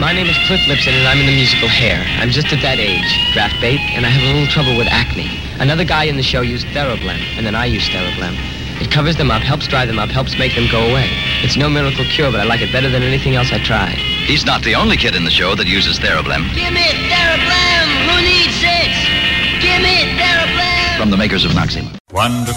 My name is Cliff Lipson, and I'm in the musical Hair. I'm just at that age, draft bait, and I have a little trouble with acne. Another guy in the show used Therablem, and then I used Therablem. It covers them up, helps dry them up, helps make them go away. It's no miracle cure, but I like it better than anything else I tried. He's not the only kid in the show that uses Therablem. Give me Therablem! Who needs it? Give me Therablem! From the makers of Noxema. Wonderful.